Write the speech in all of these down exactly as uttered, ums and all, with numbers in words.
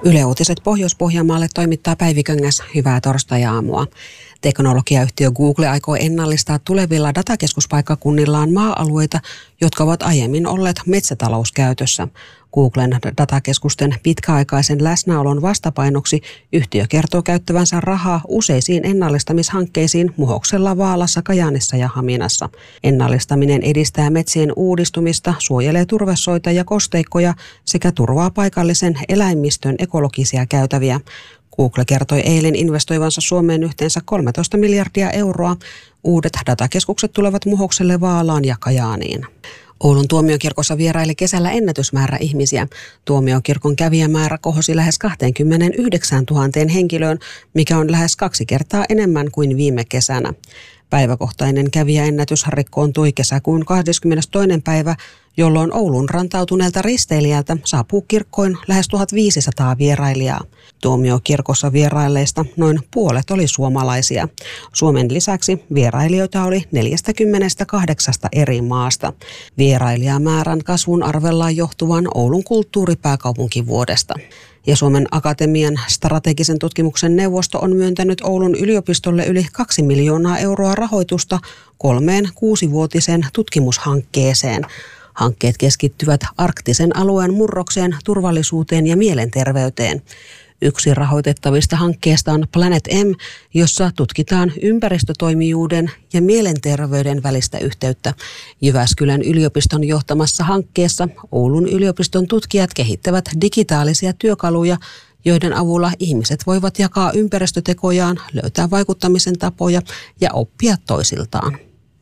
Yle Uutiset Pohjois-Pohjanmaalle toimittaa Päivi Köngäs. Hyvää torstai-aamua. Teknologiayhtiö Google aikoo ennallistaa tulevilla datakeskuspaikkakunnillaan maa-alueita, jotka ovat aiemmin olleet metsätalouskäytössä. Googlen datakeskusten pitkäaikaisen läsnäolon vastapainoksi yhtiö kertoo käyttävänsä rahaa useisiin ennallistamishankkeisiin Muhoksella, Vaalassa, Kajaanissa ja Haminassa. Ennallistaminen edistää metsien uudistumista, suojelee turvesoita ja kosteikkoja sekä turvaa paikallisen eläimistön ekologisia käytäviä. Google kertoi eilen investoivansa Suomeen yhteensä kolmetoista miljardia euroa. Uudet datakeskukset tulevat Muhokselle, Vaalaan ja Kajaaniin. Oulun tuomiokirkossa vieraili kesällä ennätysmäärä ihmisiä. Tuomiokirkon kävijämäärä kohosi lähes kaksikymmentäyhdeksäntuhatta henkilöön, mikä on lähes kaksi kertaa enemmän kuin viime kesänä. Päiväkohtainen kävijäennätys rikkoontui kesäkuun kahdeskymmenestoinen päivä, jolloin Oulun rantautuneelta risteilijältä saapuu kirkkoin lähes tuhatviisisataa vierailijaa. Tuomiokirkossa vierailleista noin puolet oli suomalaisia. Suomen lisäksi vierailijoita oli neljästäkymmenestäkahdeksasta eri maasta. Vierailijamäärän kasvun arvellaan johtuvan Oulun kulttuuripääkaupunkivuodesta. Ja Suomen Akatemian strategisen tutkimuksen neuvosto on myöntänyt Oulun yliopistolle yli kaksi miljoonaa euroa rahoitusta kolmeen kuusivuotiseen tutkimushankkeeseen. Hankkeet keskittyvät arktisen alueen murrokseen, turvallisuuteen ja mielenterveyteen. Yksi rahoitettavista hankkeista on Planet M, jossa tutkitaan ympäristötoimijuuden ja mielenterveyden välistä yhteyttä. Jyväskylän yliopiston johtamassa hankkeessa Oulun yliopiston tutkijat kehittävät digitaalisia työkaluja, joiden avulla ihmiset voivat jakaa ympäristötekojaan, löytää vaikuttamisen tapoja ja oppia toisiltaan.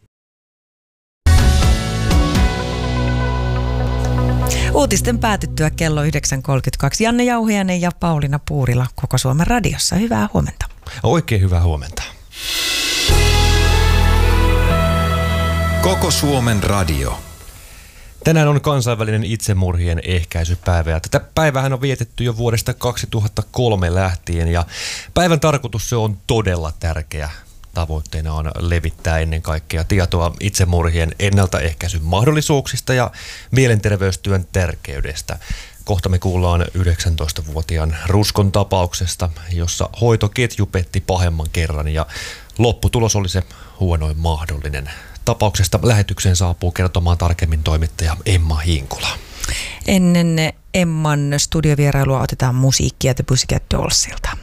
Uutisten päätyttyä kello yhdeksän kolmekymmentäkaksi. Janne Jauhiainen ja Pauliina Puurila Koko Suomen radiossa. Hyvää huomenta. Oikein hyvää huomenta. Koko Suomen radio. Tänään on kansainvälinen itsemurhien ehkäisypäivä ja tätä päivähän on vietetty jo vuodesta kaksituhattakolme lähtien ja päivän tarkoitus se on todella tärkeä. Tavoitteena on levittää ennen kaikkea tietoa itsemurhien ennaltaehkäisyn mahdollisuuksista ja mielenterveystyön tärkeydestä. Kohta me kuullaan yhdeksäntoistavuotiaan Ruskon tapauksesta, jossa hoitoketju petti pahemman kerran ja lopputulos oli se huonoin mahdollinen. Tapauksesta lähetykseen saapuu kertomaan tarkemmin toimittaja Emma Hinkula. Ennen Emman studiovierailua otetaan musiikkia The Pussycat Dollsilta.